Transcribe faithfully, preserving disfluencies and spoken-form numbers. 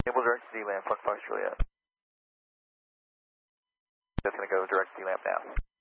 Enable direct Z LAMP, Fox Fox Juliet. Just going to go direct Z LAMP now.